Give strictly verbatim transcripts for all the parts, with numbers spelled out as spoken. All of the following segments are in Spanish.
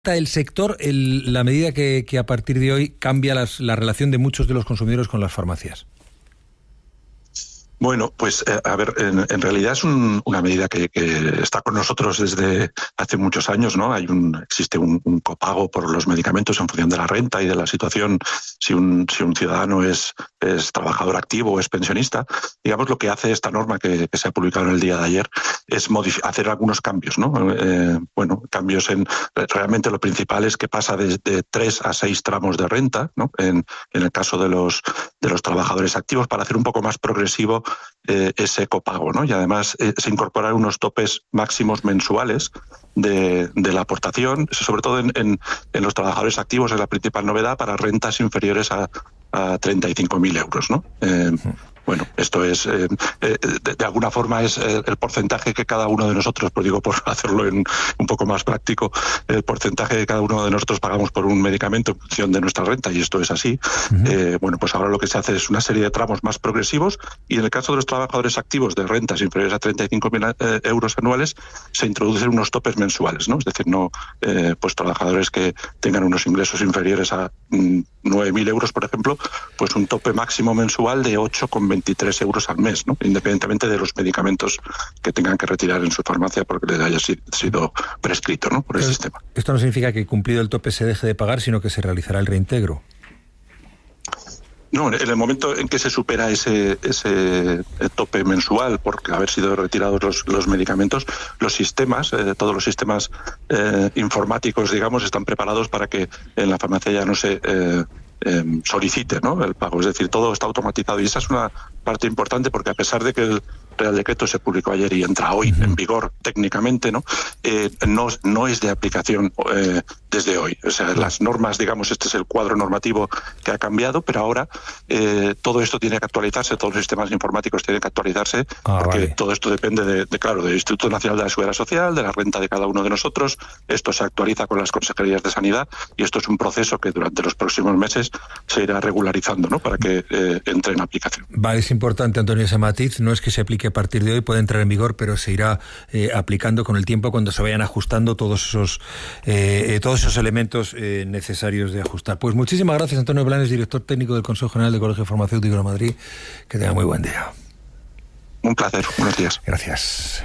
el sector el, la medida que, que a partir de hoy cambia las, la relación de muchos de los consumidores con las farmacias? Bueno, pues eh, a ver, en, en realidad es un, una medida que, que está con nosotros desde hace muchos años, ¿no? Hay un existe un, un copago por los medicamentos en función de la renta y de la situación. Si un si un ciudadano es es trabajador activo o es pensionista, digamos, lo que hace esta norma que, que se ha publicado en el día de ayer es hacer algunos cambios, ¿no? Eh, bueno, cambios en realmente lo principal es que pasa de, de tres a seis tramos de renta, ¿no? En, en el caso de los de los trabajadores activos, para hacer un poco más progresivo Eh, ese copago, ¿no? Y además eh, se incorporan unos topes máximos mensuales de, de la aportación, sobre todo en, en, en los trabajadores activos, es la principal novedad para rentas inferiores a, a treinta y cinco mil euros, ¿no? Eh, Bueno, esto es, eh, eh, de, de alguna forma es eh, el porcentaje que cada uno de nosotros, pues digo, por hacerlo en un poco más práctico, el porcentaje que cada uno de nosotros pagamos por un medicamento en función de nuestra renta, y esto es así. Uh-huh. Eh, bueno, pues ahora lo que se hace es una serie de tramos más progresivos, y en el caso de los trabajadores activos de rentas inferiores a treinta y cinco mil eh, euros anuales, se introducen unos topes mensuales, ¿no? Es decir, no, eh, pues trabajadores que tengan unos ingresos inferiores a mm, nueve mil euros, por ejemplo, pues un tope máximo mensual de ocho coma veintitrés euros al mes, ¿no? Independientemente de los medicamentos que tengan que retirar en su farmacia porque les haya sido prescrito, ¿no? Por el Entonces, sistema. Esto no significa que cumplido el tope se deje de pagar, sino que se realizará el reintegro. No, en el momento en que se supera ese ese tope mensual por haber sido retirados los, los medicamentos, los sistemas, eh, todos los sistemas eh, informáticos, digamos, están preparados para que en la farmacia ya no se eh, eh, solicite, ¿no?, el pago. Es decir, todo está automatizado, y esa es una parte importante, porque a pesar de que el Real Decreto se publicó ayer y entra hoy en vigor técnicamente, ¿no? Eh, no, no es de aplicación eh, desde hoy. O sea, las normas, digamos, este es el cuadro normativo que ha cambiado, pero ahora eh, todo esto tiene que actualizarse, todos los sistemas informáticos tienen que actualizarse, ah, porque vale. todo esto depende de, de, claro, del Instituto Nacional de la Seguridad Social, de la renta de cada uno de nosotros. Esto se actualiza con las consejerías de Sanidad, y esto es un proceso que durante los próximos meses se irá regularizando, ¿no?, para que eh, entre en aplicación. Vale, es importante, Antonio, ese matiz. No es que se aplique a partir de hoy, puede entrar en vigor, pero se irá eh, aplicando con el tiempo cuando se vayan ajustando todos esos eh, todos esos elementos eh, necesarios de ajustar. Pues muchísimas gracias, Antonio Blanes, director técnico del Consejo General del Colegio Farmacéutico de Madrid. Que tenga muy buen día. Un placer, buenos días. Gracias.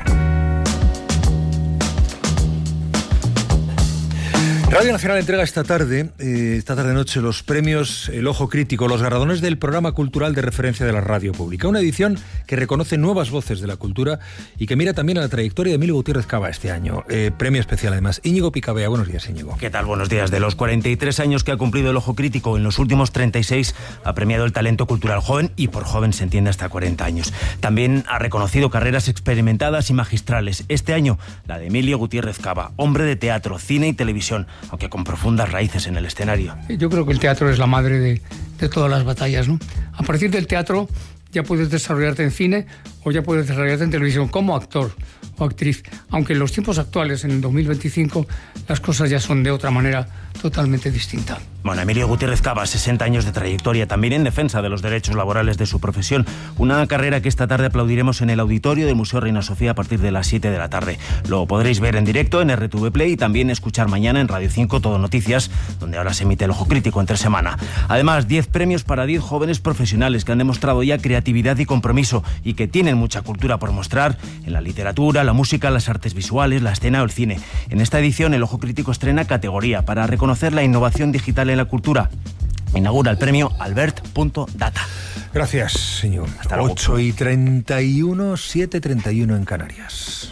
Radio Nacional entrega esta tarde, eh, esta tarde-noche, los premios El Ojo Crítico, los galardones del programa cultural de referencia de la radio pública. Una edición que reconoce nuevas voces de la cultura y que mira también a la trayectoria de Emilio Gutiérrez Cava este año. Eh, premio especial, además. Íñigo Picabea, buenos días, Íñigo. ¿Qué tal? Buenos días. De los cuarenta y tres años que ha cumplido El Ojo Crítico, en los últimos treinta y seis ha premiado el talento cultural joven, y por joven se entiende hasta cuarenta años. También ha reconocido carreras experimentadas y magistrales. Este año, la de Emilio Gutiérrez Cava, hombre de teatro, cine y televisión, aunque con profundas raíces en el escenario. Yo creo que el teatro es la madre de, de todas las batallas, ¿no? A partir del teatro ya puedes desarrollarte en cine o ya puedes desarrollarte en televisión como actor o actriz, aunque en los tiempos actuales, en el dos mil veinticinco, las cosas ya son de otra manera totalmente distinta. Bueno, Emilio Gutiérrez Cava, sesenta años de trayectoria, también en defensa de los derechos laborales de su profesión. Una carrera que esta tarde aplaudiremos en el auditorio del Museo Reina Sofía a partir de las siete de la tarde. Lo podréis ver en directo en R T V Play y también escuchar mañana en Radio cinco Todo Noticias, donde ahora se emite El Ojo Crítico entre semana. Además, diez premios para diez jóvenes profesionales que han demostrado ya creatividad y compromiso y que tienen mucha cultura por mostrar en la literatura, la música, las artes visuales, la escena o el cine. En esta edición, El Ojo Crítico estrena categoría para reconocer la innovación digital en la cultura. Inaugura el premio Albert punto data. Gracias, señor. Hasta luego. ocho y treinta y uno, siete y treinta y uno en Canarias.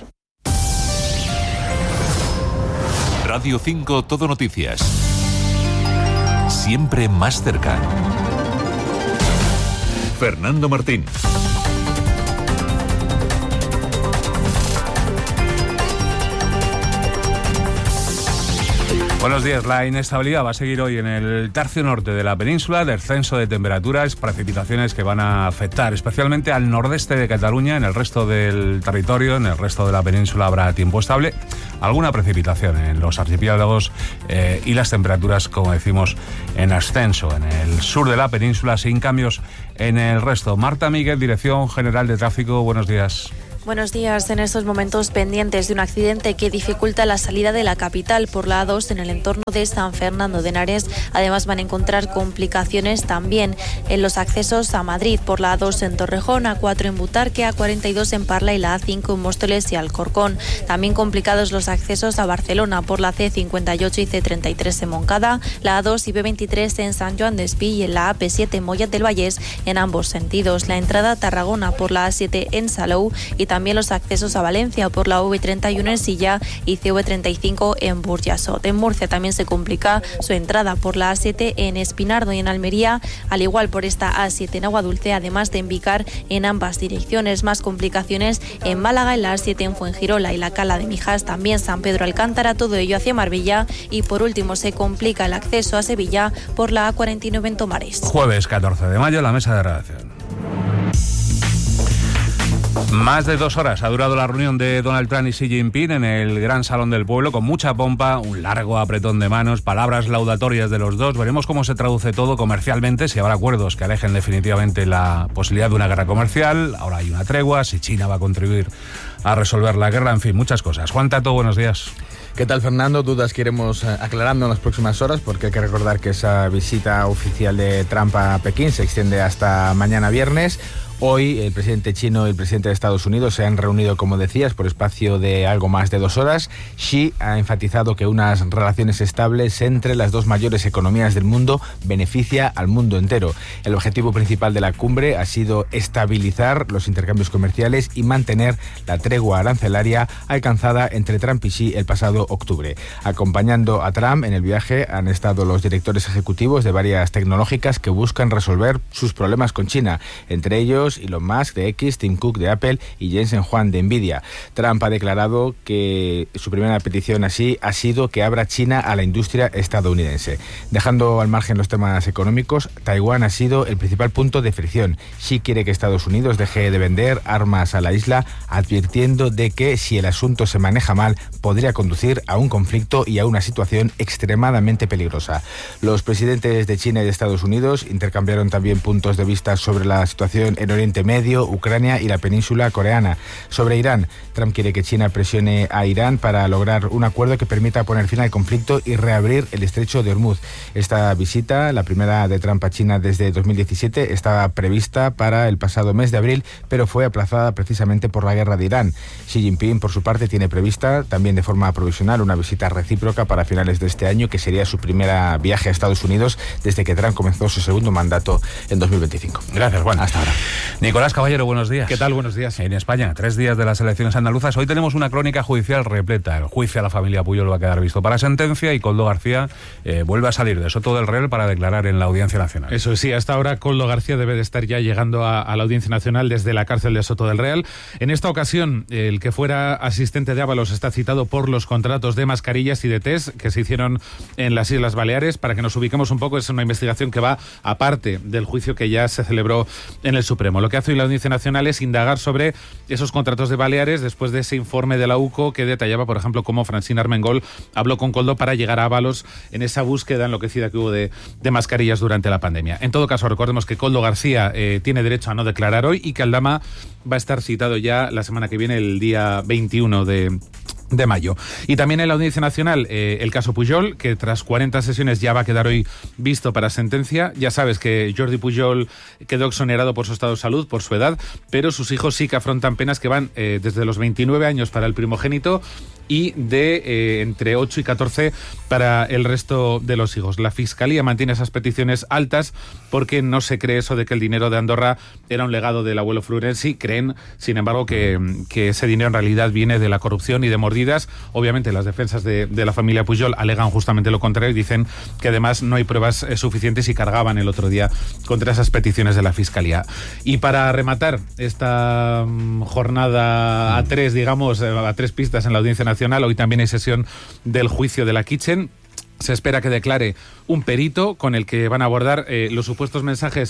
Radio cinco Todo Noticias. Siempre más cerca. Fernando Martín. Buenos días. La inestabilidad va a seguir hoy en el tercio norte de la península, descenso de temperaturas, precipitaciones que van a afectar especialmente al nordeste de Cataluña. En el resto del territorio, en el resto de la península habrá tiempo estable, alguna precipitación en los archipiélagos eh, y las temperaturas, como decimos, en ascenso en el sur de la península, sin cambios en el resto. Marta Miguel, Dirección General de Tráfico, buenos días. Buenos días. En estos momentos pendientes de un accidente que dificulta la salida de la capital por la A dos en el entorno de San Fernando de Henares. Además van a encontrar complicaciones también en los accesos a Madrid por la A dos en Torrejón, A cuatro en Butarque, A cuarenta y dos en Parla y la A cinco en Móstoles y Alcorcón. También complicados los accesos a Barcelona por la C cincuenta y ocho y C treinta y tres en Moncada, la A dos y B veintitrés en San Joan Despí y en la A P siete en Mollet del Vallès en ambos sentidos. La entrada a Tarragona por la A siete en Salou y también los accesos a Valencia por la V treinta y uno en Silla y C V treinta y cinco en Burjasot. En Murcia también se complica su entrada por la A siete en Espinardo y en Almería, al igual por esta A siete en Aguadulce, además de en Vicar en ambas direcciones. Más complicaciones en Málaga, en la A siete en Fuengirola y la Cala de Mijas, también San Pedro Alcántara, todo ello hacia Marbella, y por último se complica el acceso a Sevilla por la A cuarenta y nueve en Tomares. Jueves catorce de mayo, la mesa de redacción. Más de dos horas ha durado la reunión de Donald Trump y Xi Jinping en el Gran Salón del Pueblo, con mucha pompa, un largo apretón de manos, palabras laudatorias de los dos. Veremos cómo se traduce todo comercialmente, si habrá acuerdos que alejen definitivamente la posibilidad de una guerra comercial. Ahora hay una tregua, si China va a contribuir a resolver la guerra, en fin, muchas cosas. Juan Tato, buenos días. ¿Qué tal, Fernando? Dudas que iremos aclarando en las próximas horas, porque hay que recordar que esa visita oficial de Trump a Pekín se extiende hasta mañana viernes. Hoy el presidente chino y el presidente de Estados Unidos se han reunido, como decías, por espacio de algo más de dos horas. Xi ha enfatizado que unas relaciones estables entre las dos mayores economías del mundo beneficia al mundo entero. El objetivo principal de la cumbre ha sido estabilizar los intercambios comerciales y mantener la tregua arancelaria alcanzada entre Trump y Xi el pasado octubre. Acompañando a Trump en el viaje han estado los directores ejecutivos de varias tecnológicas que buscan resolver sus problemas con China, entre ellos Elon Musk de X, Tim Cook de Apple y Jensen Huang de Nvidia. Trump ha declarado que su primera petición así ha sido que abra China a la industria estadounidense. Dejando al margen los temas económicos, Taiwán ha sido el principal punto de fricción. Xi quiere que Estados Unidos deje de vender armas a la isla, advirtiendo de que si el asunto se maneja mal podría conducir a un conflicto y a una situación extremadamente peligrosa. Los presidentes de China y de Estados Unidos intercambiaron también puntos de vista sobre la situación en Oriente Medio, Ucrania y la península coreana. Sobre Irán, Trump quiere que China presione a Irán para lograr un acuerdo que permita poner fin al conflicto y reabrir el estrecho de Hormuz. Esta visita, la primera de Trump a China desde dos mil diecisiete, estaba prevista para el pasado mes de abril, pero fue aplazada precisamente por la guerra de Irán. Xi Jinping, por su parte, tiene prevista también de forma provisional una visita recíproca para finales de este año, que sería su primera viaje a Estados Unidos desde que Trump comenzó su segundo mandato en dos mil veinticinco. Gracias, Juan. Hasta ahora. Nicolás Caballero, buenos días. ¿Qué tal? Buenos días. En España, tres días de las elecciones andaluzas. Hoy tenemos una crónica judicial repleta. El juicio a la familia Pujol va a quedar visto para sentencia y Koldo García eh, vuelve a salir de Soto del Real para declarar en la Audiencia Nacional. Eso sí, hasta ahora Koldo García debe de estar ya llegando a, a la Audiencia Nacional desde la cárcel de Soto del Real. En esta ocasión, el que fuera asistente de Ábalos está citado por los contratos de mascarillas y de test que se hicieron en las Islas Baleares. Para que nos ubiquemos un poco, es una investigación que va aparte del juicio que ya se celebró en el Supremo. Lo que hace hoy la Audiencia Nacional es indagar sobre esos contratos de Baleares después de ese informe de la U C O que detallaba, por ejemplo, cómo Francina Armengol habló con Koldo para llegar a Ábalos en esa búsqueda enloquecida que hubo de, de mascarillas durante la pandemia. En todo caso, recordemos que Koldo García eh, tiene derecho a no declarar hoy y que Aldama va a estar citado ya la semana que viene, el día veintiuno de... de mayo. Y también en la Audiencia Nacional eh, el caso Pujol, que tras cuarenta sesiones ya va a quedar hoy visto para sentencia. Ya sabes que Jordi Pujol quedó exonerado por su estado de salud, por su edad, pero sus hijos sí que afrontan penas que van eh, desde los veintinueve años para el primogénito y de eh, entre ocho y catorce para el resto de los hijos. La Fiscalía mantiene esas peticiones altas porque no se cree eso de que el dinero de Andorra era un legado del abuelo Florenzi. Creen, sin embargo, que, que ese dinero en realidad viene de la corrupción y de mordidas. Obviamente las defensas de, de la familia Pujol alegan justamente lo contrario y dicen que además no hay pruebas eh, suficientes y cargaban el otro día contra esas peticiones de la Fiscalía. Y para rematar esta um, jornada a tres, digamos, a tres pistas en la Audiencia Nacional, hoy también hay sesión del juicio de la Kitchen. Se espera que declare un perito con el que van a abordar eh, los supuestos mensajes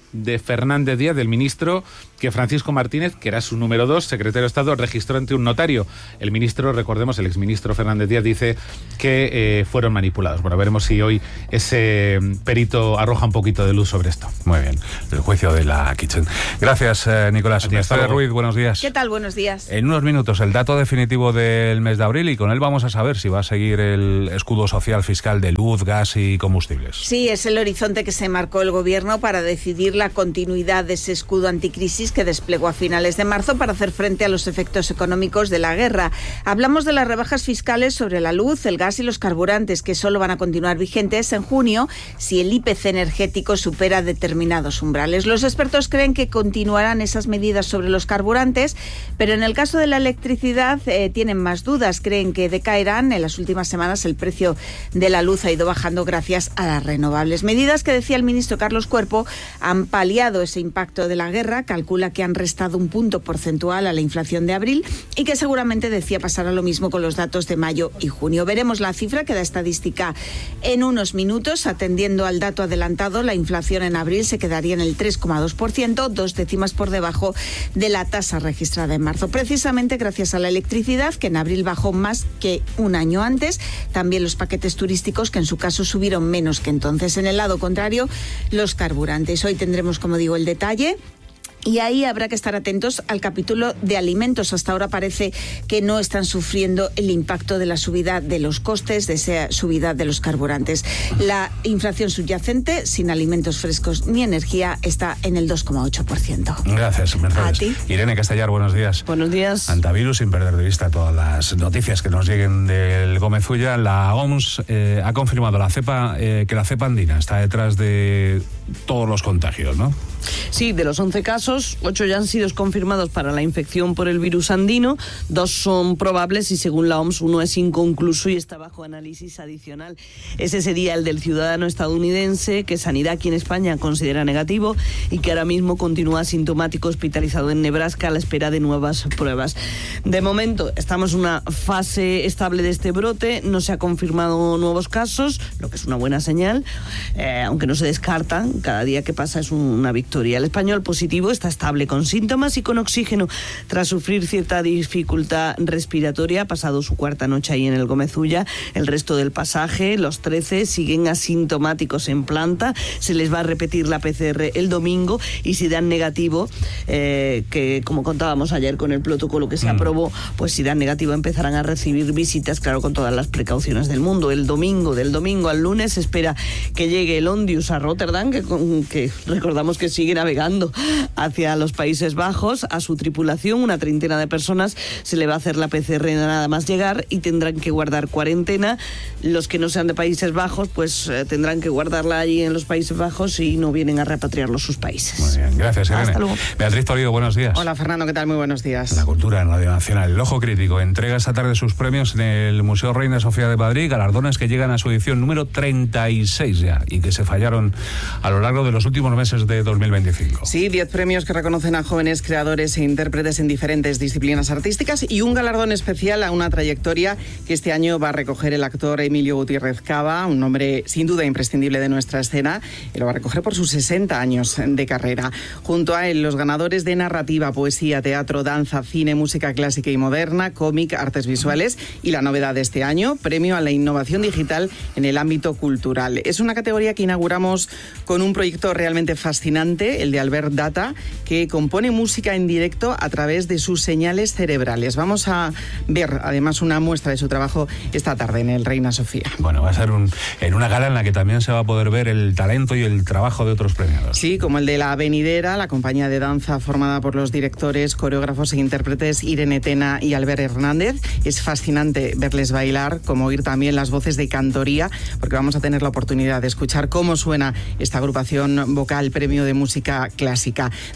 de Fernández Díaz, del ministro, que Francisco Martínez, que era su número dos, secretario de Estado, registró ante un notario. El ministro, recordemos, el exministro Fernández Díaz dice que eh, fueron manipulados. Bueno, veremos si hoy ese perito arroja un poquito de luz sobre esto. Muy bien, el juicio de la Kitchen. Gracias, eh, Nicolás. Mercedes Ruiz, buenos días. ¿Qué tal? Buenos días. En unos minutos el dato definitivo del mes de abril, y con él vamos a saber si va a seguir el escudo social fiscal de luz, gas y combustibles. Sí, es el horizonte que se marcó el Gobierno para decidir la continuidad de ese escudo anticrisis que desplegó a finales de marzo para hacer frente a los efectos económicos de la guerra. Hablamos de las rebajas fiscales sobre la luz, el gas y los carburantes, que solo van a continuar vigentes en junio si el I P C energético supera determinados umbrales. Los expertos creen que continuarán esas medidas sobre los carburantes, pero en el caso de la electricidad eh, tienen más dudas. Creen que decaerán. En las últimas semanas el precio de la luz ha ido bajando gracias a las renovables. Medidas que, decía el ministro Carlos Cuerpo, han paliado ese impacto de la guerra. Calcula que han restado un punto porcentual a la inflación de abril y que seguramente, decía, pasará lo mismo con los datos de mayo y junio. Veremos la cifra que da estadística en unos minutos. Atendiendo al dato adelantado, la inflación en abril se quedaría en el tres coma dos por ciento, dos décimas por debajo de la tasa registrada en marzo. Precisamente gracias a la electricidad, que en abril bajó más que un año antes. También los paquetes turísticos, que en su caso subieron menos que entonces. En el lado contrario, los carburantes. Hoy tendremos, como digo, el detalle. Y ahí habrá que estar atentos al capítulo de alimentos. Hasta ahora parece que no están sufriendo el impacto de la subida de los costes, de esa subida de los carburantes. La inflación subyacente, sin alimentos frescos ni energía, está en el dos coma ocho por ciento. Gracias, Mercedes. A ti. Irene Castellar, buenos días. Buenos días. Antavirus, sin perder de vista todas las noticias que nos lleguen del Gómez Ulla. La O M S eh, ha confirmado la cepa, eh, que la cepa andina está detrás de todos los contagios, ¿no? Sí, de los once casos, ocho ya han sido confirmados para la infección por el virus andino, dos son probables y, según la O M S, uno es inconcluso y está bajo análisis adicional. Ese sería el del ciudadano estadounidense, que Sanidad aquí en España considera negativo y que ahora mismo continúa asintomático, hospitalizado en Nebraska a la espera de nuevas pruebas. De momento estamos en una fase estable de este brote, no se ha confirmado nuevos casos, lo que es una buena señal, eh, aunque no se descartan, cada día que pasa es una victoria. El español positivo está estable con síntomas y con oxígeno tras sufrir cierta dificultad respiratoria. Ha pasado su cuarta noche ahí en el Gómez Ulla. El resto del pasaje, los trece, siguen asintomáticos en planta. Se les va a repetir la P C R el domingo y si dan negativo, eh, que como contábamos ayer con el protocolo que se mm. aprobó, pues si dan negativo empezarán a recibir visitas, claro, con todas las precauciones del mundo. El domingo, del domingo al lunes, se espera que llegue el Ondius a Rotterdam, que, que recordamos que sigue navegando hacia los Países Bajos. A su tripulación, una treintena de personas, se le va a hacer la P C R nada más llegar y tendrán que guardar cuarentena. Los que no sean de Países Bajos, pues eh, tendrán que guardarla allí en los Países Bajos y no vienen a repatriarlos sus países. Muy bien, gracias, Irene. Hasta luego. Beatriz Toledo, buenos días. Hola, Fernando, ¿qué tal? Muy buenos días. La cultura en Radio Nacional. El Ojo Crítico entrega esta tarde sus premios en el Museo Reina Sofía de Madrid, galardones que llegan a su edición número treinta y seis ya y que se fallaron a lo largo de los últimos meses de dos mil veinticinco. Sí, diez premios que reconocen a jóvenes creadores e intérpretes en diferentes disciplinas artísticas y un galardón especial a una trayectoria que este año va a recoger el actor Emilio Gutiérrez Cava, un nombre sin duda imprescindible de nuestra escena, y lo va a recoger por sus sesenta años de carrera. Junto a él, los ganadores de narrativa, poesía, teatro, danza, cine, música clásica y moderna, cómic, artes visuales y la novedad de este año, premio a la innovación digital en el ámbito cultural. Es una categoría que inauguramos con un proyecto realmente fascinante, el de Albert Data, que compone música en directo a través de sus señales cerebrales. Vamos a ver además una muestra de su trabajo esta tarde en el Reina Sofía. Bueno, va a ser un, en una gala en la que también se va a poder ver el talento y el trabajo de otros premiados. Sí, como el de La Venidera, la compañía de danza formada por los directores, coreógrafos e intérpretes Irene Tena y Albert Hernández. Es fascinante verles bailar, como oír también las voces de cantoría, porque vamos a tener la oportunidad de escuchar cómo suena esta agrupación vocal premio de música clásica.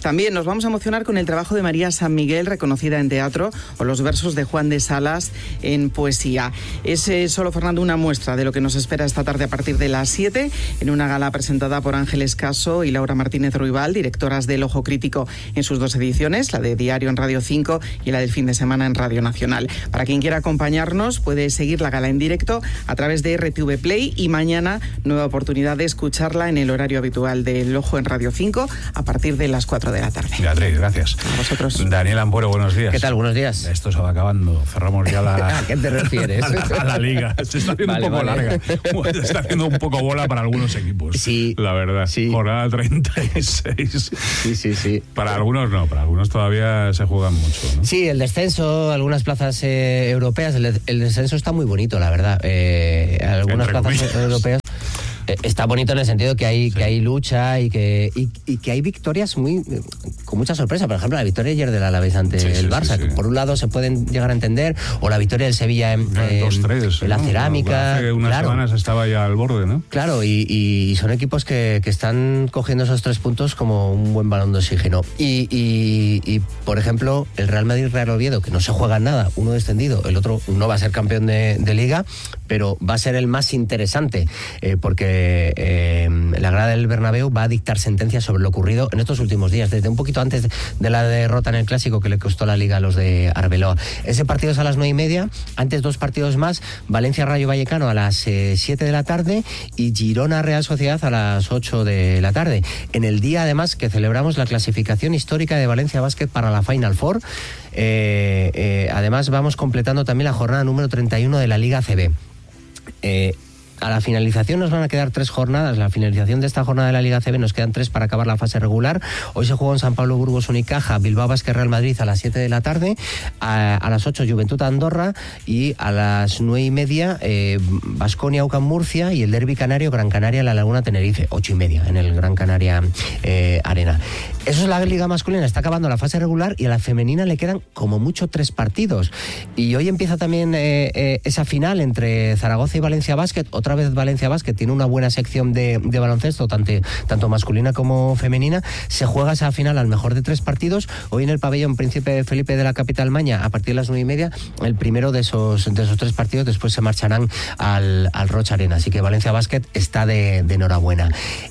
También nos vamos a emocionar con el trabajo de María San Miguel, reconocida en teatro, o los versos de Juan de Salas en poesía. Es eh, solo, Fernando, una muestra de lo que nos espera esta tarde a partir de las siete, en una gala presentada por Ángeles Caso y Laura Martínez Ruibal, directoras del Ojo Crítico en sus dos ediciones, la de Diario en Radio cinco y la del fin de semana en Radio Nacional. Para quien quiera acompañarnos, puede seguir la gala en directo a través de R T V Play, y mañana nueva oportunidad de escucharla en el horario habitual del Ojo en Radio cinco a partir de las cuatro de la tarde. Beatriz, gracias. A vosotros. Daniel Ampuero, buenos días. ¿Qué tal? Buenos días. Esto se va acabando. Cerramos ya la... ¿A qué te refieres? a, la, a la liga. Se está haciendo vale, un poco vale. larga. Se está haciendo un poco bola para algunos equipos. Sí. La verdad. Sí. Jornada treinta y seis. Sí, sí, sí. Para algunos no, para algunos todavía se juegan mucho, ¿no? Sí, el descenso, algunas plazas eh, europeas, el, el descenso está muy bonito, la verdad. Eh, algunas Entre plazas comillas. europeas... Está bonito en el sentido que hay, sí. que hay lucha y que, y, y que hay victorias muy con mucha sorpresa. Por ejemplo, la victoria ayer del Alavés ante sí, el Barça, sí, sí. que por un lado se pueden llegar a entender, o la victoria del Sevilla en, en, dos, tres, en la ¿no? cerámica. Hace unas claro. semanas estaba ya al borde, ¿no? Claro, y, y son equipos que, que están cogiendo esos tres puntos como un buen balón de oxígeno. Y, y, y por ejemplo, el Real Madrid-Real Oviedo, que no se juega nada, uno descendido, el otro no va a ser campeón de, de Liga, pero va a ser el más interesante, eh, porque Eh, la grada del Bernabéu va a dictar sentencias sobre lo ocurrido en estos últimos días, desde un poquito antes de la derrota en el Clásico que le costó la Liga a los de Arbeloa. Ese partido es a las nueve y media, antes dos partidos más, Valencia-Rayo Vallecano a las eh, siete de la tarde y Girona-Real Sociedad a las ocho de la tarde. En el día, además, que celebramos la clasificación histórica de Valencia Basket para la Final Four. Eh, eh, además, vamos completando también la jornada número treinta y uno de la Liga A C B. Eh, A la finalización nos van a quedar tres jornadas. La finalización de esta jornada de la Liga A C B nos quedan tres para acabar la fase regular. Hoy se juega en San Pablo Burgos Unicaja, Bilbao Basket Real Madrid a las siete de la tarde, a, a las ocho Juventud Andorra y a las nueve y media Baskonia UCAM Murcia y el derbi canario Gran Canaria La Laguna Tenerife, ocho y media en el Gran Canaria eh, Arena. Eso es la Liga masculina, está acabando la fase regular y a la femenina le quedan como mucho tres partidos. Y hoy empieza también eh, eh, esa final entre Zaragoza y Valencia Basket. Otra vez Valencia Basket tiene una buena sección de, de baloncesto, tanto, tanto masculina como femenina. Se juega esa final al mejor de tres partidos. Hoy en el pabellón Príncipe Felipe de la capital Maña, a partir de las nueve y media, el primero de esos, de esos tres partidos. Después se marcharán al, al Rocha Arena. Así que Valencia Basket está de, de enhorabuena.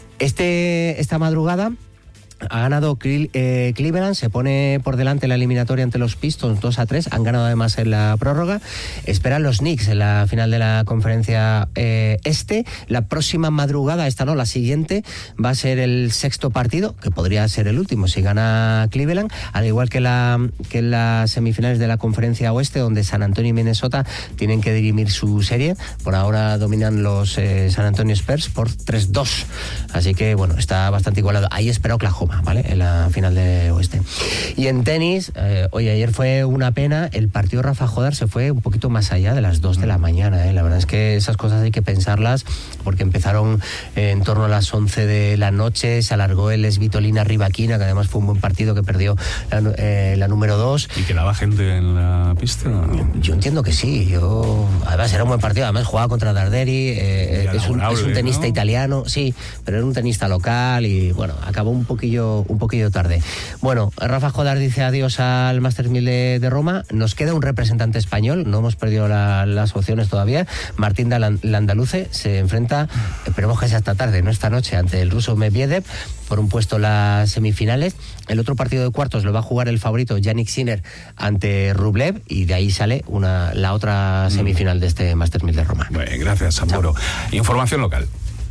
Este, esta madrugada ha ganado eh, Cleveland, se pone por delante la eliminatoria ante los Pistons dos a tres, han ganado además en la prórroga. Esperan los Knicks en la final de la conferencia eh, este. La próxima madrugada, esta no, la siguiente, va a ser el sexto partido, que podría ser el último si gana Cleveland, al igual que, la, que en las semifinales de la conferencia oeste, donde San Antonio y Minnesota tienen que dirimir su serie. Por ahora dominan los eh, San Antonio Spurs por tres dos, así que bueno, está bastante igualado. Ahí espera Oklahoma, ¿vale?, en la final de oeste. Y en tenis, eh, oye, ayer fue una pena, el partido Rafa Jodar se fue un poquito más allá de las dos de la mañana, ¿eh? La verdad es que esas cosas hay que pensarlas, porque empezaron eh, en torno a las once de la noche, se alargó el Svitolina Rivaquina, que además fue un buen partido, que perdió la, eh, la número dos. ¿Y quedaba gente en la pista? Yo entiendo que sí, yo además era un buen partido, además jugaba contra Darderi, eh, es, un, es un tenista, ¿no?, italiano, sí, pero era un tenista local y bueno, acabó un poquillo un poquillo tarde. Bueno, Rafa Jodar dice adiós al Masters mil de, de Roma. Nos queda un representante español, no hemos perdido la, las opciones todavía. Martín Landaluce se enfrenta, esperemos que sea esta tarde, no esta noche, ante el ruso Medvedev por un puesto en las semifinales. El otro partido de cuartos lo va a jugar el favorito Yannick Sinner ante Rublev, y de ahí sale una, la otra semifinal de este Masters mil de Roma. Bueno, gracias, Samboro. Información local.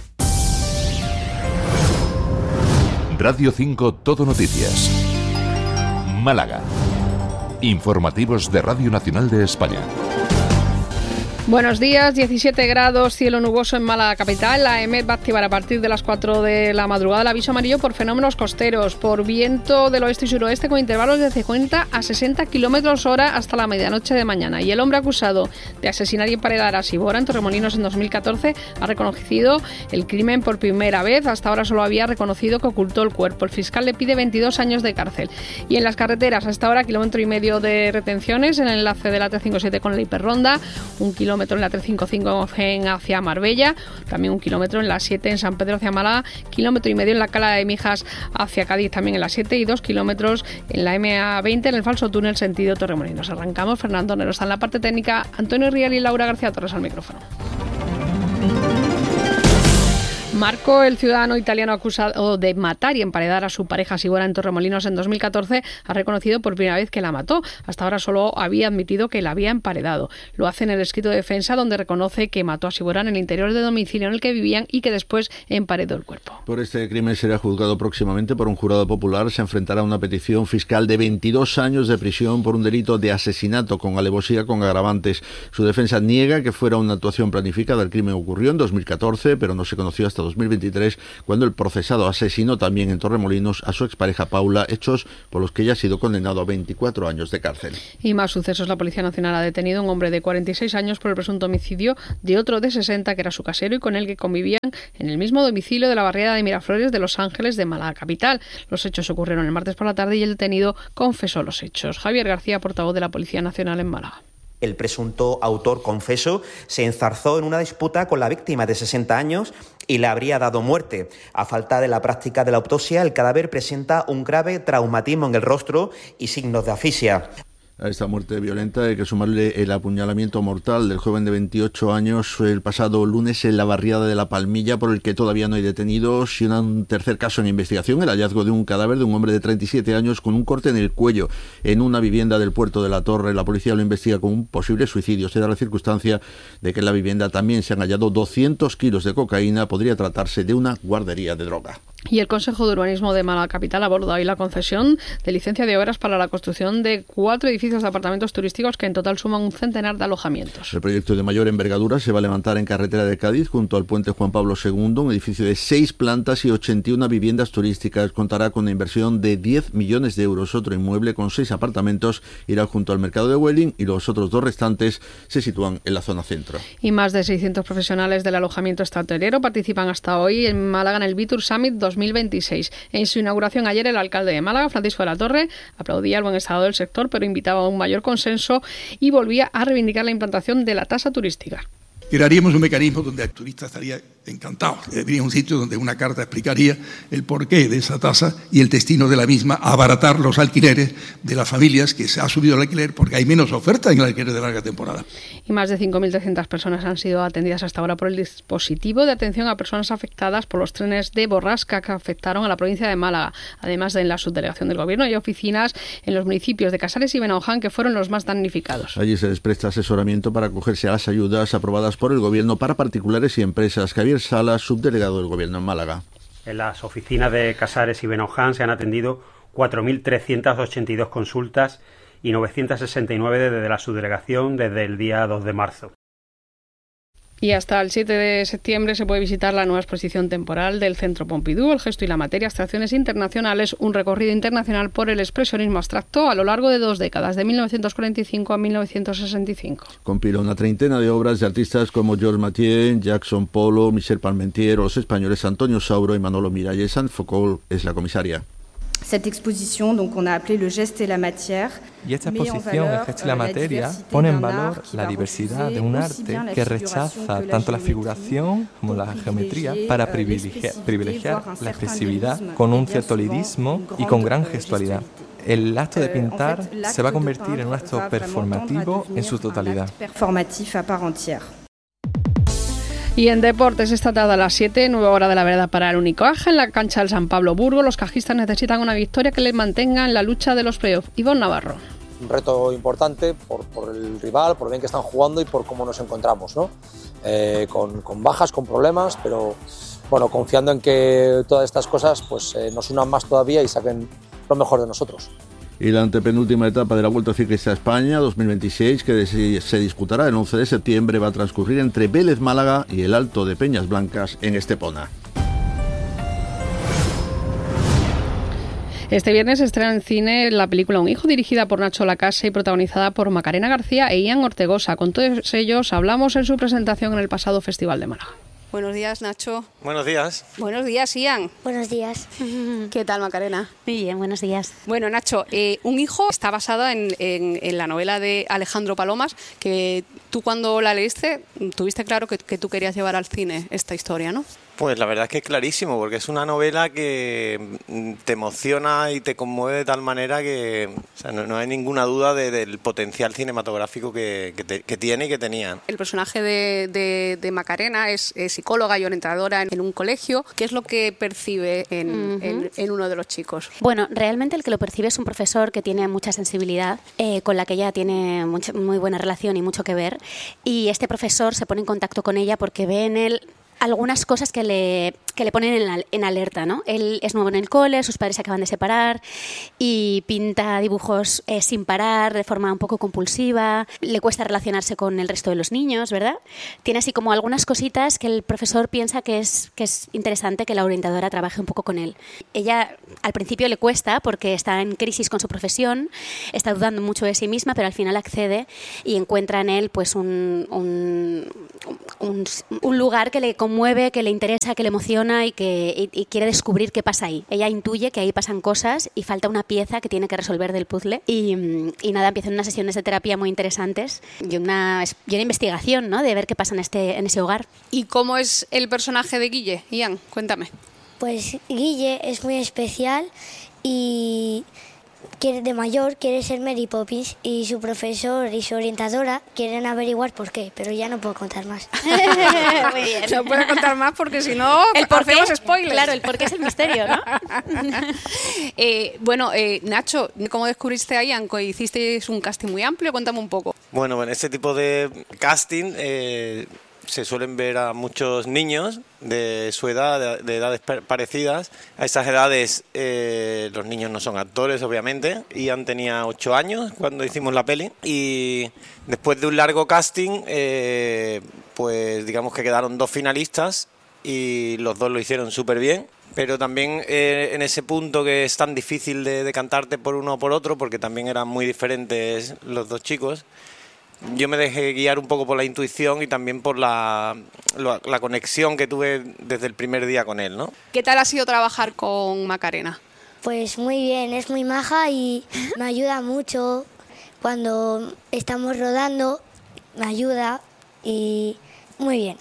Radio cinco Todo Noticias. Málaga. Informativos de Radio Nacional de España. Buenos días, diecisiete grados, cielo nuboso en Málaga capital. La EMET va a activar a partir de las cuatro de la madrugada el aviso amarillo por fenómenos costeros, por viento del oeste y suroeste con intervalos de cincuenta a sesenta kilómetros hora hasta la medianoche de mañana. Y el hombre acusado de asesinar y emparedar a Sibora en Torremolinos en dos mil catorce ha reconocido el crimen por primera vez. Hasta ahora solo había reconocido que ocultó el cuerpo. El fiscal le pide veintidós años de cárcel. Y en las carreteras, hasta ahora kilómetro y medio de retenciones en el enlace de la T cincuenta y siete con la hiperronda, un kilómetro kilómetro en la trescientos cincuenta y cinco en hacia Marbella, también un kilómetro en la siete en San Pedro hacia Málaga, kilómetro y medio en la Cala de Mijas hacia Cádiz también en la siete y dos kilómetros en la eme a veinte en el falso túnel sentido Torremolinos. Arrancamos, Fernando Nero está en la parte técnica, Antonio Rial y Laura García Torres al micrófono. Marco, el ciudadano italiano acusado de matar y emparedar a su pareja Sibora en Torremolinos en dos mil catorce, ha reconocido por primera vez que la mató. Hasta ahora solo había admitido que la había emparedado. Lo hace en el escrito de defensa, donde reconoce que mató a Sibora en el interior del domicilio en el que vivían y que después emparedó el cuerpo. Por este crimen será juzgado próximamente por un jurado popular. Se enfrentará a una petición fiscal de veintidós años de prisión por un delito de asesinato con alevosía con agravantes. Su defensa niega que fuera una actuación planificada. El crimen ocurrió en dos mil catorce, pero no se conoció hasta dos mil veintitrés, cuando el procesado asesinó también en Torremolinos a su expareja Paula, hechos por los que ella ha sido condenado a veinticuatro años de cárcel. Y más sucesos. La Policía Nacional ha detenido a un hombre de cuarenta y seis años por el presunto homicidio de otro de sesenta, que era su casero y con el que convivían en el mismo domicilio de la barriada de Miraflores de Los Ángeles de Málaga capital. Los hechos ocurrieron el martes por la tarde y el detenido confesó los hechos. Javier García, portavoz de la Policía Nacional en Málaga. El presunto autor confeso se enzarzó en una disputa con la víctima de sesenta años y le habría dado muerte. A falta de la práctica de la autopsia, el cadáver presenta un grave traumatismo en el rostro y signos de asfixia. A esta muerte violenta hay que sumarle el apuñalamiento mortal del joven de veintiocho años el pasado lunes en la barriada de La Palmilla, por el que todavía no hay detenidos, y un tercer caso en investigación, el hallazgo de un cadáver de un hombre de treinta y siete años con un corte en el cuello en una vivienda del puerto de La Torre. La policía lo investiga como un posible suicidio. Se da la circunstancia de que en la vivienda también se han hallado doscientos kilos de cocaína. Podría tratarse de una guardería de droga. Y el Consejo de Urbanismo de Málaga Capital aborda hoy la concesión de licencia de obras para la construcción de cuatro edificios de apartamentos turísticos que en total suman un centenar de alojamientos. El proyecto de mayor envergadura se va a levantar en carretera de Cádiz, junto al puente Juan Pablo segundo, un edificio de seis plantas y ochenta y una viviendas turísticas. Contará con una inversión de diez millones de euros. Otro inmueble con seis apartamentos irá junto al mercado de Welling y los otros dos restantes se sitúan en la zona centro. Y más de seiscientos profesionales del alojamiento hotelero participan hasta hoy en Málaga en el Bitur Summit dos mil veintiséis. En su inauguración ayer, el alcalde de Málaga, Francisco de la Torre, aplaudía el buen estado del sector, pero invitaba a un mayor consenso y volvía a reivindicar la implantación de la tasa turística. Crearíamos un mecanismo donde el turista estaría encantado. Habría un sitio donde una carta explicaría el porqué de esa tasa y el destino de la misma, abaratar los alquileres de las familias, que se ha subido el alquiler porque hay menos oferta en el alquiler de larga temporada. Y más de cinco mil trescientas personas han sido atendidas hasta ahora por el dispositivo de atención a personas afectadas por los trenes de borrasca que afectaron a la provincia de Málaga. Además de en la subdelegación del Gobierno, hay oficinas en los municipios de Casares y Benoján, que fueron los más damnificados. Allí se les presta asesoramiento para acogerse a las ayudas aprobadas por el Gobierno para particulares y empresas. Javier Salas, subdelegado del Gobierno en Málaga. En las oficinas de Casares y Benoján se han atendido cuatro mil trescientas ochenta y dos consultas y novecientas sesenta y nueve desde la subdelegación desde el día dos de marzo. Y hasta el siete de septiembre se puede visitar la nueva exposición temporal del Centro Pompidou, El gesto y la materia, abstracciones internacionales, un recorrido internacional por el expresionismo abstracto a lo largo de dos décadas, de mil novecientos cuarenta y cinco a mil novecientos sesenta y cinco. Compila una treintena de obras de artistas como Georges Mathieu, Jackson Pollock, Michel Parmentier o los españoles Antonio Sauro y Manolo Miralles. Anne Foucault es la comisaria. Cette exposition, donc on a appelé le geste et la matière. Y esta exposición, El gesto y la materia, pone en valor la diversidad de un arte que rechaza tanto la figuración como la geometría para privilegiar, privilegiar la expresividad con un cierto lirismo y con gran gestualidad. El acto de pintar se va a convertir en un acto performativo en su totalidad. Performatif à part entière. Y en deportes, esta tarde a las siete, nueva hora de la verdad para el Unicaja en la cancha del San Pablo Burgos. Los cajistas necesitan una victoria que les mantenga en la lucha de los playoffs. Ivonne Navarro. Un reto importante por, por el rival, por bien que están jugando y por cómo nos encontramos, ¿no? Eh, con, con bajas, con problemas, pero bueno, confiando en que todas estas cosas pues, eh, nos unan más todavía y saquen lo mejor de nosotros. Y la antepenúltima etapa de la Vuelta Ciclista a España dos mil veintiséis, que se disputará el once de septiembre, va a transcurrir entre Vélez Málaga y el Alto de Peñas Blancas en Estepona. Este viernes estrena en cine la película Un hijo, dirigida por Nacho Lacase y protagonizada por Macarena García e Ian Ortegoza. Con todos ellos hablamos en su presentación en el pasado Festival de Málaga. Buenos días, Nacho. Buenos días. Buenos días, Ian. Buenos días. ¿Qué tal, Macarena? Muy bien, buenos días. Bueno, Nacho, eh, Un hijo está basada en, en, en la novela de Alejandro Palomas, que tú cuando la leíste tuviste claro que, que tú querías llevar al cine esta historia, ¿no? Pues la verdad es que es clarísimo, porque es una novela que te emociona y te conmueve de tal manera que o sea, no, no hay ninguna duda de, del potencial cinematográfico que, que, te, que tiene y que tenía. El personaje de, de, de Macarena es, es psicóloga y orientadora en, en un colegio. ¿Qué es lo que percibe en, uh-huh. en, en uno de los chicos? Bueno, realmente el que lo percibe es un profesor que tiene mucha sensibilidad, eh, con la que ella tiene mucha, muy buena relación y mucho que ver. Y este profesor se pone en contacto con ella porque ve en él algunas cosas que le, que le ponen en, en alerta, ¿no? Él es nuevo en el cole, sus padres se acaban de separar y pinta dibujos eh, sin parar, de forma un poco compulsiva, le cuesta relacionarse con el resto de los niños, ¿verdad? Tiene así como algunas cositas que el profesor piensa que es, que es interesante que la orientadora trabaje un poco con él. Ella al principio le cuesta porque está en crisis con su profesión, está dudando mucho de sí misma, pero al final accede y encuentra en él pues un, un, un, un lugar que le conmueve, que le interesa, que le emociona y que y, y quiere descubrir qué pasa ahí. Ella intuye que ahí pasan cosas y falta una pieza que tiene que resolver del puzzle y, y nada, empiezan unas sesiones de terapia muy interesantes y una, y una investigación, ¿no?, de ver qué pasa en, este, en ese hogar. ¿Y cómo es el personaje de Guille? Ian, cuéntame. Pues Guille es muy especial y quiere, de mayor quiere ser Mary Poppins y su profesor y su orientadora quieren averiguar por qué, pero ya no puedo contar más. Muy bien. No puedo contar más porque si no el por qué, hacemos spoilers. Claro, el por qué es el misterio, ¿no? eh, bueno, eh, Nacho, ¿cómo descubriste a Ian? ¿Hicisteis un casting muy amplio? Cuéntame un poco. Bueno, bueno, este tipo de casting eh, se suelen ver a muchos niños de su edad, de, de edades parecidas. A esas edades eh, los niños no son actores, obviamente. Ian tenía ocho años cuando hicimos la peli y después de un largo casting, eh, pues digamos que quedaron dos finalistas y los dos lo hicieron súper bien. Pero también eh, en ese punto que es tan difícil de decantarte por uno o por otro, porque también eran muy diferentes los dos chicos, yo me dejé guiar un poco por la intuición y también por la, la, la conexión que tuve desde el primer día con él, ¿no? ¿Qué tal ha sido trabajar con Macarena? Pues muy bien, es muy maja y me ayuda mucho cuando estamos rodando, me ayuda y muy bien.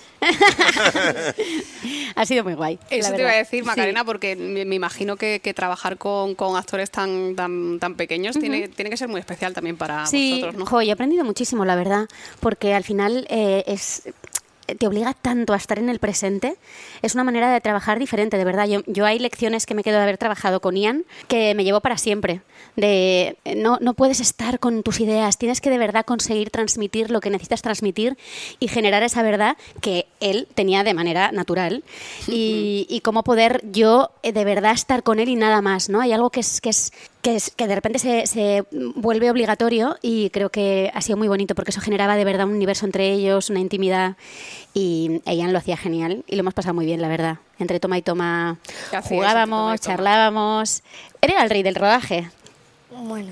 Ha sido muy guay. Eso te iba a decir, Macarena, sí. Porque me, me imagino que, que trabajar con, con actores tan, tan, tan pequeños uh-huh. tiene, tiene que ser muy especial también para sí, vosotros, ¿no? Jo, yo he aprendido muchísimo, la verdad, porque al final eh, es... te obliga tanto a estar en el presente, es una manera de trabajar diferente, de verdad. Yo, yo hay lecciones que me quedo de haber trabajado con Ian que me llevo para siempre, de no, no puedes estar con tus ideas, tienes que de verdad conseguir transmitir lo que necesitas transmitir y generar esa verdad que él tenía de manera natural y, y cómo poder yo de verdad estar con él y nada más, ¿no? Hay algo que es... Que es Que, es, que de repente se, se vuelve obligatorio y creo que ha sido muy bonito porque eso generaba de verdad un universo entre ellos, una intimidad y Ian lo hacía genial y lo hemos pasado muy bien, la verdad. Entre toma y toma jugábamos, y toma? charlábamos. Era el rey del rodaje. Bueno.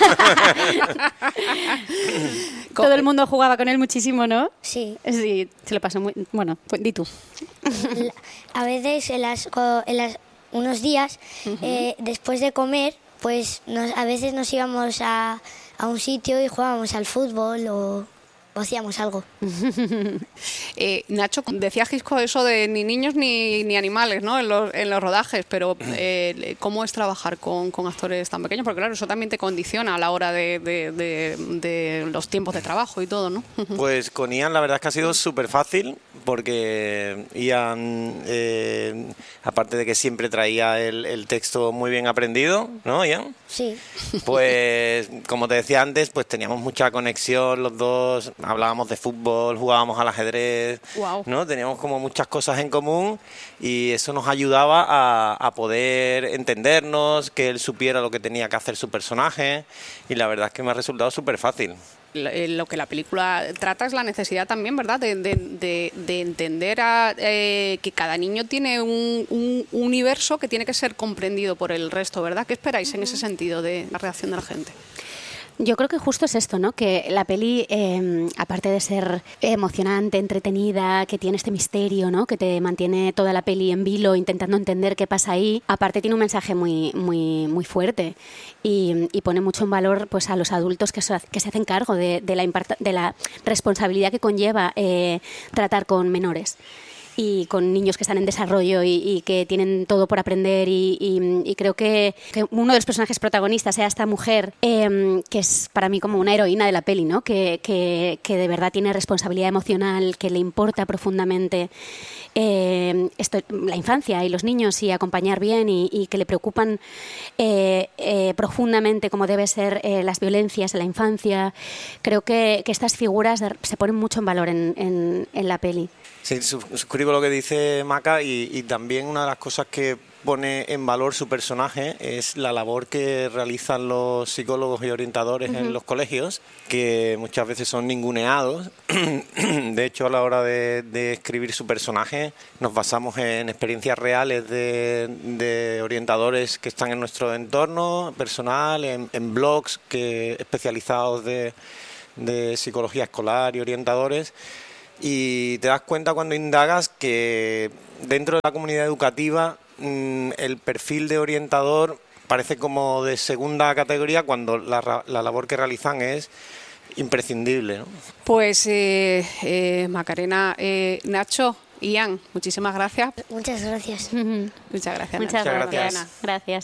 Todo el mundo jugaba con él muchísimo, ¿no? Sí. Sí, se lo pasó muy... Bueno, pues di tú. A veces en las, en las unos días, uh-huh. eh, después de comer, pues nos, a veces nos íbamos a, a un sitio y jugábamos al fútbol o, o hacíamos algo. eh, Nacho, decías Gisco eso de ni niños ni, ni animales, ¿no? En los, en los rodajes, pero eh, ¿cómo es trabajar con, con actores tan pequeños? Porque claro, eso también te condiciona a la hora de, de, de, de los tiempos de trabajo y todo, ¿no? Pues con Ian la verdad es que ha sido súper fácil porque Ian, eh, aparte de que siempre traía el, el texto muy bien aprendido, ¿no, Ian? Sí. Pues como te decía antes, pues teníamos mucha conexión los dos, hablábamos de fútbol, jugábamos al ajedrez, wow. ¿no? Teníamos como muchas cosas en común y eso nos ayudaba a, a poder entendernos, que él supiera lo que tenía que hacer su personaje y la verdad es que me ha resultado súper fácil. Lo que la película trata es la necesidad también, ¿verdad?, de, de, de, de entender a, eh, que cada niño tiene un, un universo que tiene que ser comprendido por el resto, ¿verdad? ¿Qué esperáis en ese sentido de la reacción de la gente? Yo creo que justo es esto, ¿no? Que la peli, eh, aparte de ser emocionante, entretenida, que tiene este misterio, ¿no? Que te mantiene toda la peli en vilo intentando entender qué pasa ahí, aparte tiene un mensaje muy, muy, muy fuerte y, y pone mucho en valor, pues, a los adultos que se, que se hacen cargo de, de, la, de la responsabilidad que conlleva eh, tratar con menores y con niños que están en desarrollo y, y que tienen todo por aprender y, y, y creo que, que uno de los personajes protagonistas sea esta mujer eh, que es para mí como una heroína de la peli, ¿no? que, que, que de verdad tiene responsabilidad emocional, que le importa profundamente eh, esto, la infancia y los niños y acompañar bien y, y que le preocupan eh, eh, profundamente como debe ser eh, las violencias en la infancia. Creo que, que estas figuras se ponen mucho en valor en, en, en la peli. Sí, suscribo lo que dice Maca y, y también una de las cosas que pone en valor su personaje es la labor que realizan los psicólogos y orientadores uh-huh. en los colegios, que muchas veces son ninguneados. De hecho, a la hora de, de escribir su personaje nos basamos en experiencias reales de, de orientadores que están en nuestro entorno personal, en, en blogs que, especializados de, de psicología escolar y orientadores. Y te das cuenta cuando indagas que dentro de la comunidad educativa mmm, el perfil de orientador parece como de segunda categoría cuando la, la labor que realizan es imprescindible, ¿no? Pues eh, eh, Macarena, eh, Nacho, Ian, muchísimas gracias. Muchas gracias. Muchas gracias. Muchas Nacho. gracias. Ana. Gracias.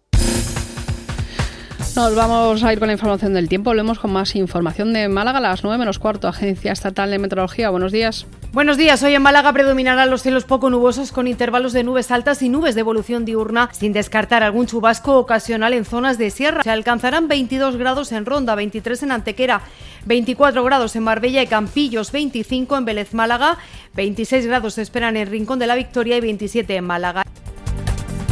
Nos vamos a ir con la información del tiempo. Volvemos con más información de Málaga a las nueve menos cuarto. Agencia Estatal de Meteorología. Buenos días. Buenos días. Hoy en Málaga predominarán los cielos poco nubosos con intervalos de nubes altas y nubes de evolución diurna, sin descartar algún chubasco ocasional en zonas de sierra. Se alcanzarán veintidós grados en Ronda, veintitrés en Antequera, veinticuatro grados en Marbella y Campillos, veinticinco en Vélez Málaga, veintiséis grados se esperan en Rincón de la Victoria y veintisiete en Málaga.